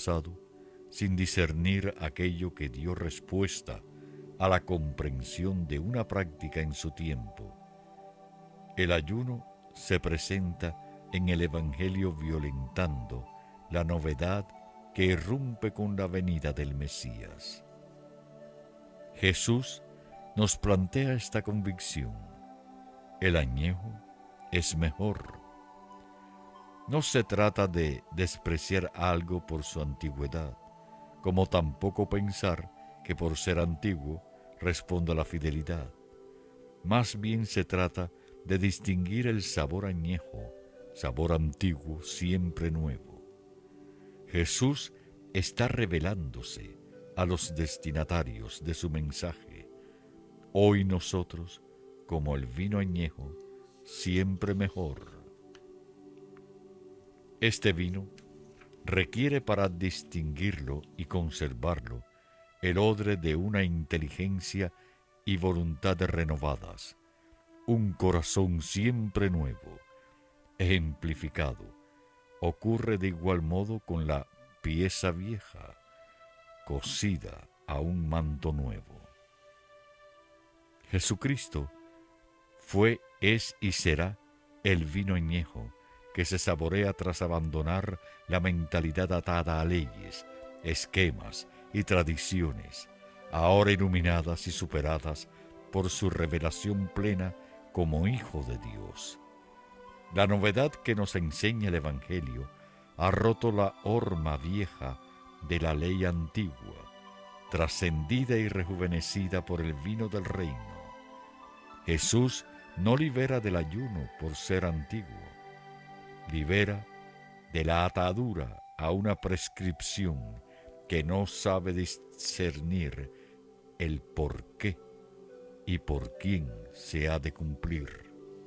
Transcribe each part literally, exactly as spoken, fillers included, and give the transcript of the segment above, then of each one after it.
pasado sin discernir aquello que dio respuesta a la comprensión de una práctica en su tiempo. El ayuno se presenta en el Evangelio violentando la novedad que irrumpe con la venida del Mesías. Jesús nos plantea esta convicción: el añejo es mejor. No se trata de despreciar algo por su antigüedad, como tampoco pensar que por ser antiguo responde a la fidelidad. Más bien se trata de distinguir el sabor añejo, sabor antiguo, siempre nuevo. Jesús está revelándose a los destinatarios de su mensaje. Hoy nosotros, como el vino añejo, siempre mejor. Este vino requiere para distinguirlo y conservarlo el odre de una inteligencia y voluntad renovadas, un corazón siempre nuevo, ejemplificado. Ocurre de igual modo con la pieza vieja, cosida a un manto nuevo. Jesucristo fue, es y será el vino añejo que se saborea tras abandonar la mentalidad atada a leyes, esquemas y tradiciones, ahora iluminadas y superadas por su revelación plena como Hijo de Dios. La novedad que nos enseña el Evangelio ha roto la horma vieja de la ley antigua, trascendida y rejuvenecida por el vino del reino. Jesús no libera del ayuno por ser antiguo, libera de la atadura a una prescripción que no sabe discernir el por qué y por quién se ha de cumplir.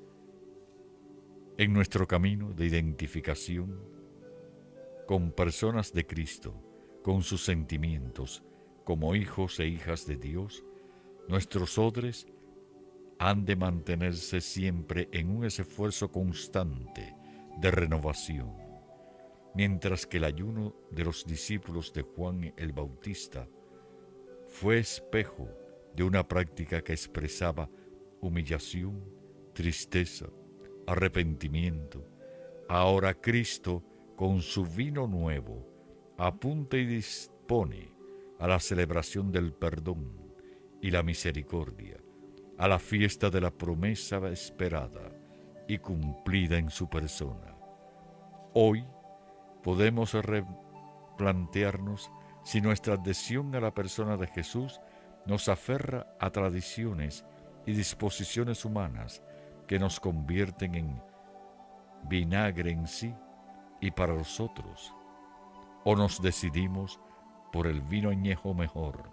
En nuestro camino de identificación con personas de Cristo, con sus sentimientos, como hijos e hijas de Dios, nuestros odres han de mantenerse siempre en un esfuerzo constante de renovación, mientras que el ayuno de los discípulos de Juan el Bautista fue espejo de una práctica que expresaba humillación, tristeza, arrepentimiento. Ahora Cristo, con su vino nuevo, apunta y dispone a la celebración del perdón y la misericordia, a la fiesta de la promesa esperada y cumplida en su persona. Hoy podemos replantearnos si nuestra adhesión a la persona de Jesús nos aferra a tradiciones y disposiciones humanas que nos convierten en vinagre en sí y para los otros, o nos decidimos por el vino añejo mejor.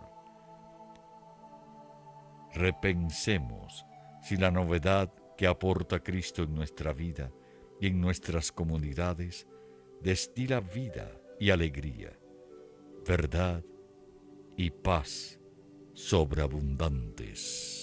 Repensemos si la novedad que aporta Cristo en nuestra vida y en nuestras comunidades destila vida y alegría, verdad y paz sobreabundantes.